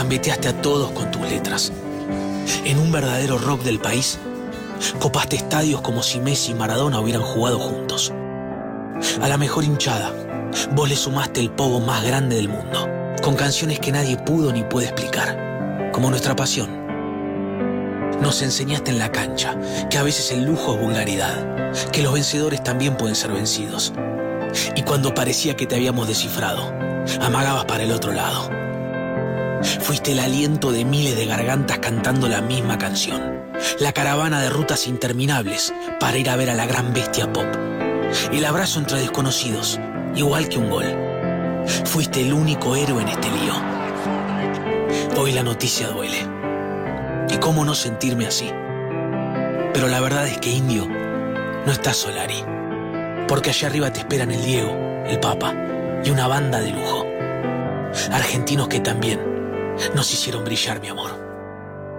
Gambeteaste a todos con tus letras. En un verdadero rock del país, copaste estadios como si Messi y Maradona hubieran jugado juntos. A la mejor hinchada, vos le sumaste el pogo más grande del mundo, con canciones que nadie pudo ni puede explicar, como Nuestra Pasión. Nos enseñaste en la cancha que a veces el lujo es vulgaridad, que los vencedores también pueden ser vencidos. Y cuando parecía que te habíamos descifrado, amagabas para el otro lado. Fuiste el aliento de miles de gargantas cantando la misma canción, la caravana de rutas interminables para ir a ver a la gran bestia pop. El abrazo entre desconocidos, igual que un gol. Fuiste el único héroe en este lío. Hoy la noticia duele. ¿Y cómo no sentirme así? Pero la verdad es que, Indio, no estás Solari, porque allá arriba te esperan el Diego, el Papa y una banda de lujo. Argentinos que también nos hicieron brillar, mi amor.